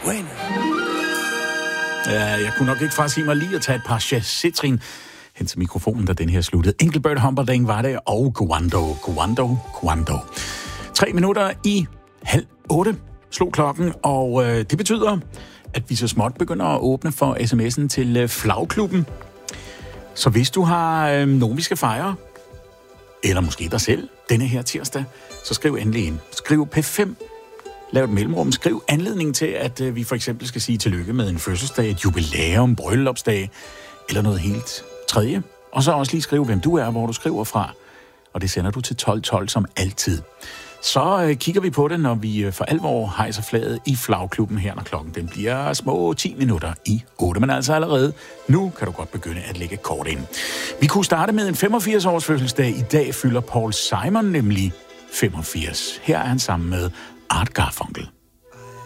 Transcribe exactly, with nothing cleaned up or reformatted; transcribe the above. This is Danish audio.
bueno. Ja, jeg kunne nok ikke frasige mig lige at tage et par chassitrin hen til mikrofonen, da den her sluttede. Engelbert Humperdinck var det, og Guando, Guando, Guando. Tre minutter i halv otte slog klokken, og øh, det betyder, at vi så småt begynder at åbne for sms'en til øh, Flagklubben. Så hvis du har øh, nogen, vi skal fejre, eller måske dig selv, denne her tirsdag, så skriv endelig ind. Skriv P fem, lav et mellemrum, skriv anledningen til, at øh, vi for eksempel skal sige tillykke med en fødselsdag, et jubilæum, bryllupsdag, eller noget helt tredje. Og så også lige skrive, hvem du er, hvor du skriver fra. Og det sender du til tolv tolv som altid. Så øh, kigger vi på det, når vi øh, for alvor hejser flaget i Flagklubben her, når klokken den bliver små ti minutter i otte. Men altså allerede nu kan du godt begynde at lægge kort ind. Vi kunne starte med en femogfirs-års fødselsdag. I dag fylder Paul Simon nemlig femogfirs. Her er han sammen med Art Garfunkel.